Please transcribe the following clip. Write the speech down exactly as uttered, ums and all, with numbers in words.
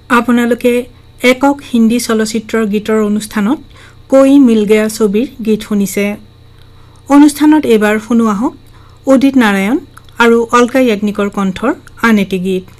আপোনালোকে একক হিন্দী চলচ্চিত্ৰৰ গীতৰ অনুষ্ঠানত কোই মিল গয়া ছবিৰ গীত শুনিছে। অনুষ্ঠানত এবাৰ শুনোৱা হওক উদিত নাৰায়ণ আৰু অলকা য়াজ্ঞিকৰ কণ্ঠৰ আন এটি গীত।